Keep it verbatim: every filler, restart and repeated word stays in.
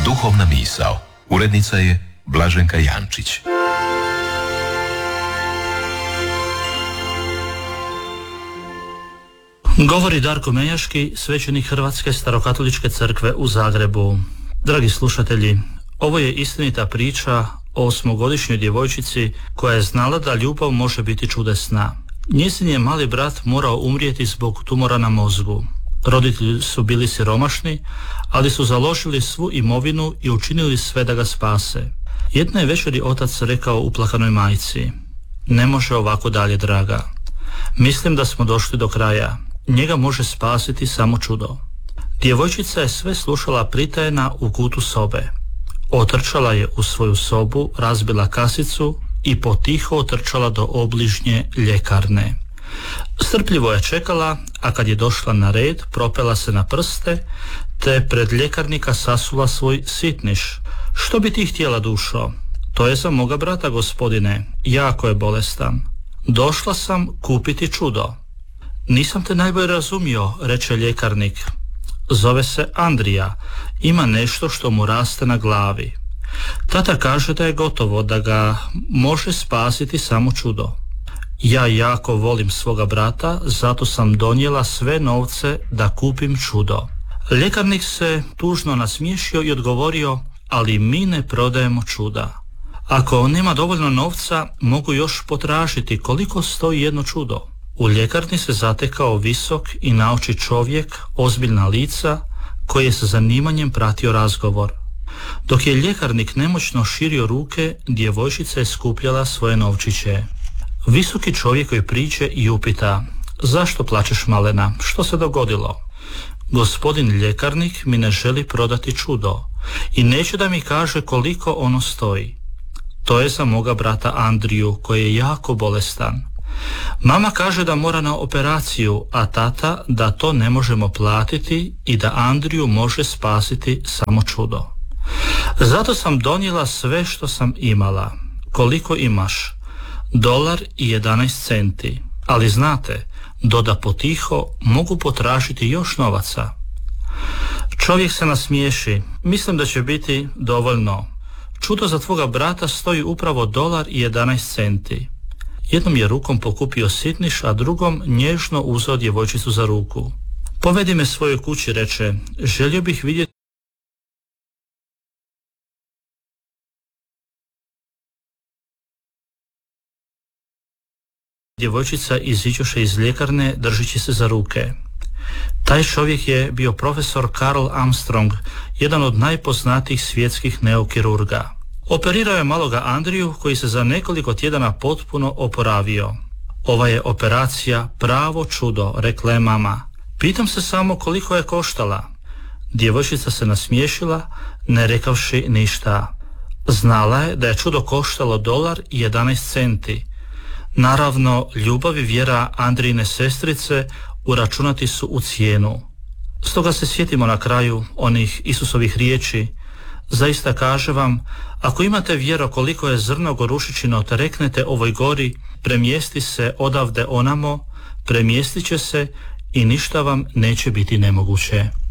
Duhovna misao. Urednica je Blaženka Jančić. Govori Darko Menjaški, svećenik Hrvatske starokatoličke crkve u Zagrebu. Dragi slušatelji, ovo je istinita priča o osmogodišnjoj djevojčici koja je znala da ljubav može biti čudesna. Njezin je mali brat morao umrijeti zbog tumora na mozgu. Roditelji su bili siromašni, ali su založili svu imovinu i učinili sve da ga spase. Jedne je večeri otac rekao uplakanoj majci: ne može ovako dalje, draga. Mislim da smo došli do kraja. Njega može spasiti samo čudo. Djevojčica je sve slušala pritajena u kutu sobe. Otrčala je u svoju sobu, razbila kasicu i potiho otrčala do obližnje ljekarne. Strpljivo je čekala, a kad je došla na red, propela se na prste, te pred ljekarnika sasula svoj sitniš. Što bi ti htjela, dušo? To je za moga brata, gospodine. Jako je bolestan. Došla sam kupiti čudo. Nisam te najbolje razumio, reče ljekarnik. Zove se Andrija. Ima nešto što mu raste na glavi. Tata kaže da je gotovo, da ga može spasiti samo čudo. Ja jako volim svoga brata, zato sam donijela sve novce da kupim čudo. Ljekarnik se tužno nasmiješio i odgovorio: ali mi ne prodajemo čuda. Ako nema dovoljno novca, mogu još potražiti koliko stoji jedno čudo. U ljekarni se zatekao visok i naoči čovjek, ozbiljna lica, koji je sa zanimanjem pratio razgovor. Dok je ljekarnik nemoćno širio ruke, djevojčica je skupljala svoje novčiće. Visoki čovjek joj priđe i upita: zašto plačeš, malena? Što se dogodilo? Gospodin ljekarnik mi ne želi prodati čudo i neće da mi kaže koliko ono stoji. To je za moga brata Andriju, koji je jako bolestan. Mama kaže da mora na operaciju, a tata da to ne možemo platiti i da Andriju može spasiti samo čudo. Zato sam donijela sve što sam imala. Koliko imaš? Dolar i jedanaest centi. Ali znate, doda potiho, mogu potražiti još novaca. Čovjek se nasmiješi. Mislim da će biti dovoljno. Čudo za tvoga brata stoji upravo dolar i jedanaest centi. Jednom je rukom pokupio sitniš, a drugom nježno uzeo djevojčicu za ruku. Povedi me svojoj kući, reče. Želio bih vidjeti Djevojčica iziđoše iz ljekarne držeći se za ruke. Taj čovjek je bio profesor Karl Armstrong, jedan od najpoznatijih svjetskih neokirurga. Operirao je maloga Andriju, koji se za nekoliko tjedana potpuno oporavio. Ova je operacija pravo čudo, rekla je mama. Pitam se samo koliko je koštala. Djevojčica se nasmiješila, ne rekavši ništa. Znala je da je čudo koštalo dolar i jedanaest centi. Naravno, ljubav i vjera Andrijine sestrice uračunati su u cijenu. Stoga se sjetimo na kraju onih Isusovih riječi: zaista kažem vam, ako imate vjero koliko je zrno gorušičino, te reknete ovoj gori: premjesti se odavde onamo, premjestit će se i ništa vam neće biti nemoguće.